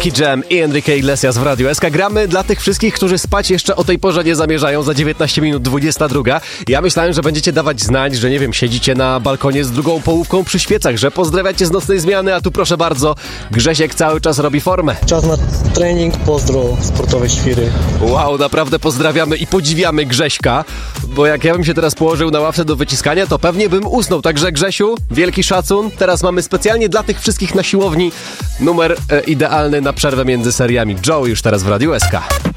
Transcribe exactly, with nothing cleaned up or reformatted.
Nicky Jam i Enrique Iglesias w Radiu S K. Gramy dla tych wszystkich, którzy spać jeszcze o tej porze nie zamierzają. Za dziewiętnaście minut dwudziesta druga. Ja myślałem, że będziecie dawać znać, że nie wiem, siedzicie na balkonie z drugą połówką przy świecach, że pozdrawiacie z nocnej zmiany, a tu proszę bardzo, Grzesiek cały czas robi formę. Czas na trening, pozdro, sportowe świry. Wow, naprawdę pozdrawiamy i podziwiamy Grześka, bo jak ja bym się teraz położył na ławce do wyciskania, to pewnie bym usnął. Także Grzesiu, wielki szacun. Teraz mamy specjalnie dla tych wszystkich na siłowni numer e, idealny na przerwę między seriami. Joe już teraz w Radiu S K.